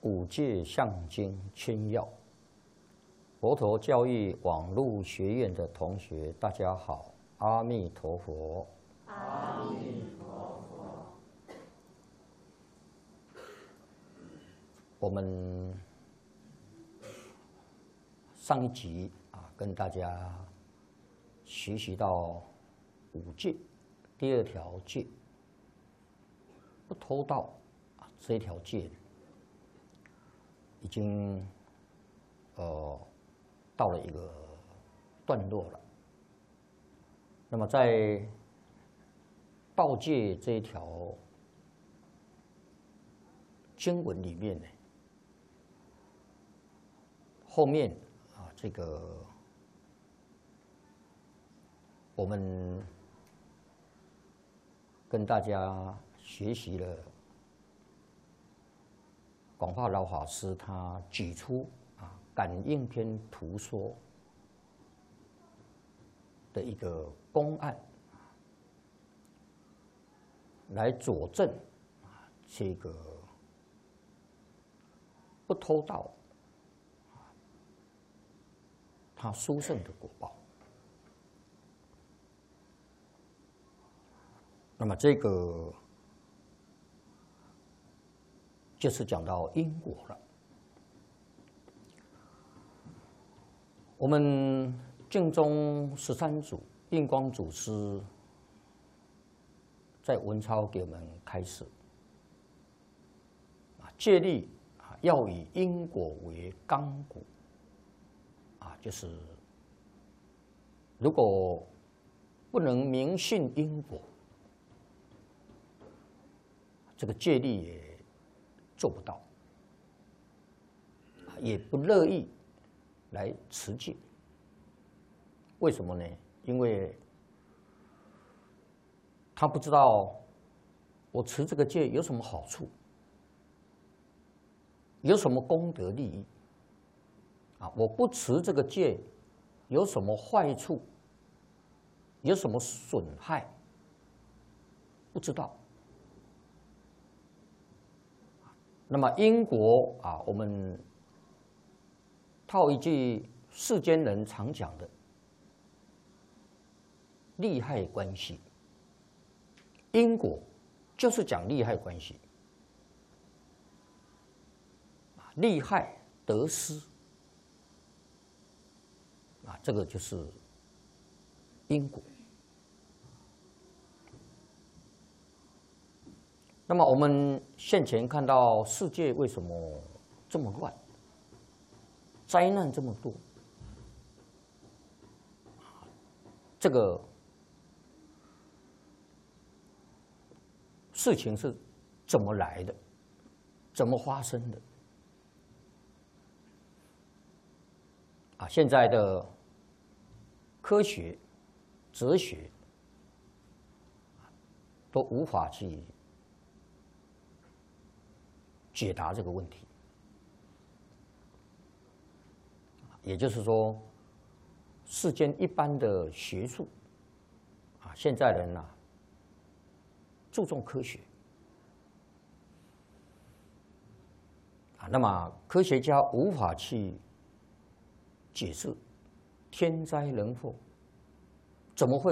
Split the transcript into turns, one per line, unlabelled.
五戒相经千要，佛陀教育网络学院的同学，大家好，阿弥陀佛。
阿弥陀佛。
我们上一集跟大家学习到五戒，第二条戒不偷盗这一条戒已经到了一个段落了。那么在盗戒这一条经文里面呢，后面这个我们跟大家学习了广化老法师他举出感应篇图说的一个公案，来佐证这个不偷盗他殊胜的果报。那么这个就是讲到因果了。我们净宗13祖印光祖师在文钞给我们开始戒律要以因果为纲骨就是如果不能明信因果，这个戒律也做不到，也不乐意来持戒。为什么呢？因为他不知道我持这个戒有什么好处，有什么功德利益我不持这个戒有什么坏处，有什么损害，不知道。那么因果我们套一句世间人常讲的利害关系，因果就是讲利害关系，利害得失这个就是因果。那么我们现前看到世界为什么这么乱，灾难这么多，这个事情是怎么来的，怎么发生的现在的科学、哲学都无法去解答这个问题。也就是说，世间一般的学术现在人注重科学那么科学家无法去解释天灾人祸怎么会